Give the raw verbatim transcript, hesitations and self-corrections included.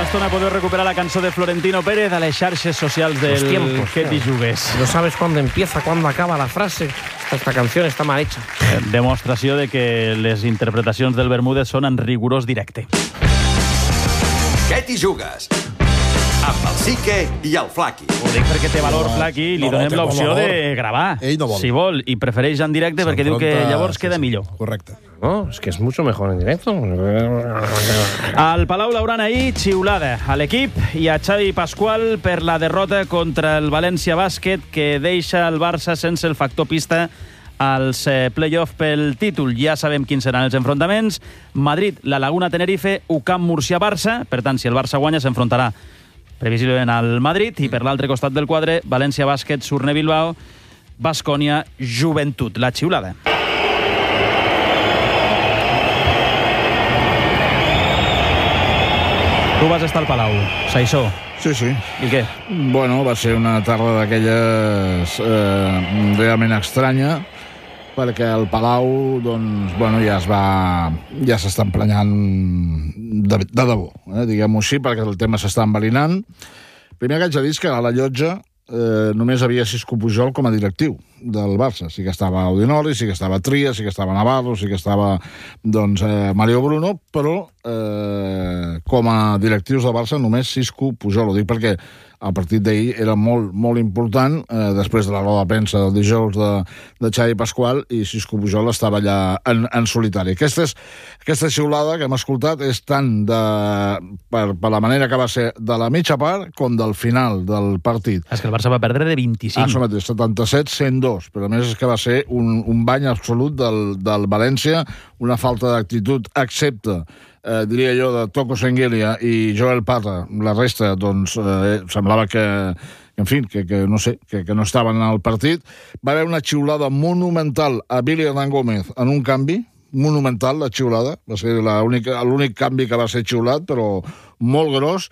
estona podeu recuperar la cançó de Florentino Pérez a les xarxes socials del Que t'hi jugues. No sabes cuándo empieza, cuándo acaba la frase. Esta canción está mal hecha. Demostració de que les interpretacions del Bermúdez són en rigorós directe. Què t'hi jugues? Amb el Sique i el Flaqui. Ho dic perquè té valor, Flaqui, i li No, no, donem té l'opció valor. de gravar. Ell no vol. Si vol, i prefereix en directe perquè diu que llavors Sí, queda sí, millor. Correcte. No, es que es mucho mejor en directo. Al Palau l'hauran ahir xiulada a l'equip i a Xavi Pasqual per la derrota contra el València Bàsquet, que deixa el Barça sense el factor pista als eh, play-off pel títol. Ja sabem quins seran els enfrontaments. Madrid, la Laguna Tenerife, U C A M Múrcia-Barça. Per tant, si el Barça guanya, s'enfrontarà previsiblement al Madrid. I per l'altre costat del quadre, València Bàsquet, Surne Bilbao, Baskonia, Joventut. La xiulada. Tu vas estar al Palau, Saissó. Sí, sí. I què? Bueno, va ser una tarda d'aquelles eh, realment estranya, perquè el Palau, doncs, bueno, ja es va... ja s'està emprenyant de, de debò, eh, diguem-ho així, perquè el tema s'està enverinant. Primer que haig de dir que a la llotja eh, només havia Xisco Pujol com a directiu del Barça. Sí que estava Audinoli, sí que estava Tria, sí que estava Navarro, sí que estava, doncs, eh, Mario Bruno, però eh, com a directius del Barça només Xisco Pujol. Ho dic perquè el partit d'ahir era molt, molt important, eh, després de la roda de premsa del dijous de, de Xavi Pasqual, i Xisco Pujol estava allà en, en solitari. Aquesta, és, aquesta xiulada que hem escoltat és tant de, per, per la manera que va ser de la mitja part com del final del partit. És que el Barça va perdre de vint-i-cinc. Això mateix, setanta-set a cent dos, però a més és que va ser un, un bany absolut del, del València, una falta d'actitud, excepte Eh, diria jo, de Toko Sengelia i Joel Parra. La resta, doncs, eh, semblava que, en fi, que, que no sé, que, que no estaven al partit. Va haver una xiulada monumental a Billy Hernán Gómez en un canvi, monumental, la xiulada. Va ser l'únic canvi que va ser xiulat, però molt gros.